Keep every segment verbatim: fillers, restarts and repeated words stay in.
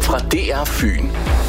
fra D R Fyn.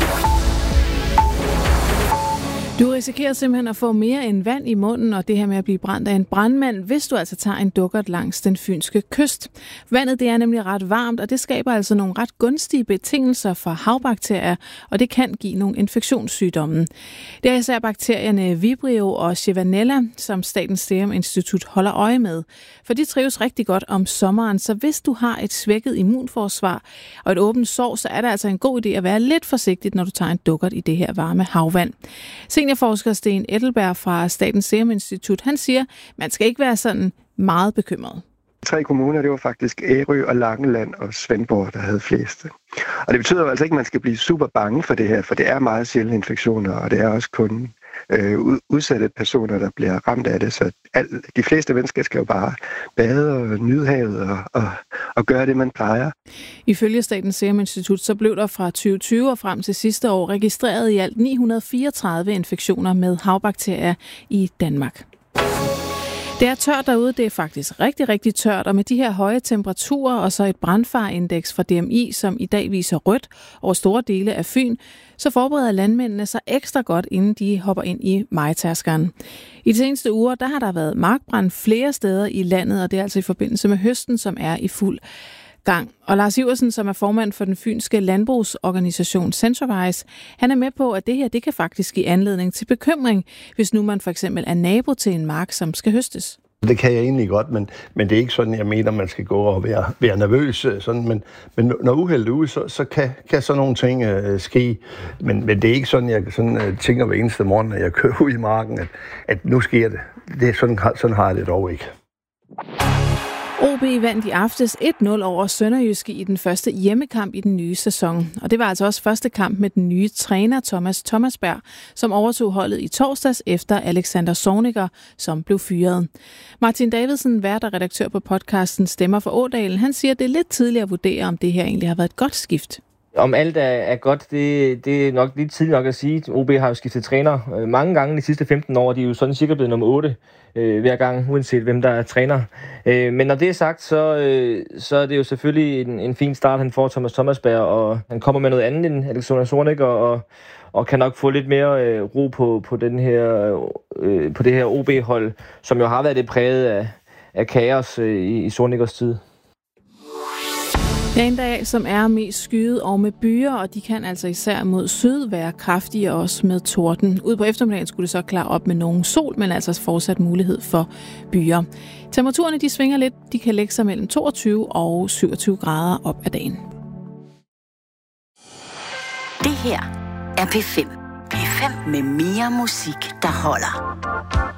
Du risikerer simpelthen at få mere end vand i munden, og det her med at blive brændt af en brandmand, hvis du altså tager en dukkert langs den fynske kyst. Vandet det er nemlig ret varmt, og det skaber altså nogle ret gunstige betingelser for havbakterier, og det kan give nogle infektionssygdomme. Det er især bakterierne Vibrio og Chivanella, som Statens Serum Institut holder øje med. For de trives rigtig godt om sommeren, så hvis du har et svækket immunforsvar og et åbent sår, så er det altså en god idé at være lidt forsigtig, når du tager en dukkert i det her varme havvand. Seniorforsker Sten Ettelberg fra Statens Serum Institut, han siger, man skal ikke være sådan meget bekymret. Tre kommuner, det var faktisk Ærø og Langeland og Svendborg, der havde flest. Og det betyder jo altså ikke, at man skal blive super bange for det her, for det er meget sjældne infektioner, og det er også kun øh, udsatte personer, der bliver ramt af det. Så al, de fleste mennesker skal jo bare bade og nyde havet og, og, og gøre det, man plejer. Ifølge Statens Serum Institut, så blev der fra tyve tyve og frem til sidste år registreret i alt ni hundrede fireogtredive infektioner med havbakterier i Danmark. Det er tørt derude, det er faktisk rigtig, rigtig tørt, og med de her høje temperaturer og så et brandfarindeks fra D M I, som i dag viser rødt over store dele af Fyn, så forbereder landmændene sig ekstra godt, inden de hopper ind i majtærskeren. I de seneste uger, der har der været markbrand flere steder i landet, og det er altså i forbindelse med høsten, som er i fuld gang. Og Lars Iversen, som er formand for den fynske landbrugsorganisation Centerwise, han er med på, at det her det kan faktisk give anledning til bekymring, hvis nu man for eksempel er nabo til en mark, som skal høstes. Det kan jeg egentlig godt, men, men det er ikke sådan, jeg mener, man skal gå og være, være nervøs. Sådan, men, men når uheldet er ude, så, så kan, kan sådan nogle ting øh, ske. Men, men det er ikke sådan, jeg sådan, øh, tænker hver eneste morgen, når jeg kører ud i marken, at, at nu sker det. det er sådan, sådan har jeg det dog ikke. O B vandt i aftes et nul over Sønderjyske i den første hjemmekamp i den nye sæson. Og det var altså også første kamp med den nye træner Thomas Thomasberg, som overtog holdet i torsdags efter Alexander Zorniger, som blev fyret. Martin Davidsen, vært og redaktør på podcasten Stemmer for Ådalen, han siger, at det er lidt tidligt at vurdere, om det her egentlig har været et godt skift. Om alt er, er godt, det, det er nok lidt tidligt nok at sige. O B har jo skiftet træner øh, mange gange de sidste femten år, og de er jo sådan cirka blevet nummer otte øh, hver gang, uanset hvem der er træner. Øh, men når det er sagt, så, øh, så er det jo selvfølgelig en, en fin start, han får Thomas Thomasberg, og han kommer med noget andet end Alexander Zorniger, og, og kan nok få lidt mere øh, ro på, på, den her, øh, på det her O B-hold, som jo har været det præget af, af kaos øh, i, i Zornigers tid. Det er en dag, som er mest skyet og med byer, og de kan altså især mod syd være kraftige også med torden. Ud på eftermiddagen skulle det så klare op med nogen sol, men altså fortsat mulighed for byer. Temperaturerne de svinger lidt. De kan lægge sig mellem toogtyve og syvogtyve grader op ad dagen. Det her er P fem. P fem med mere musik, der holder.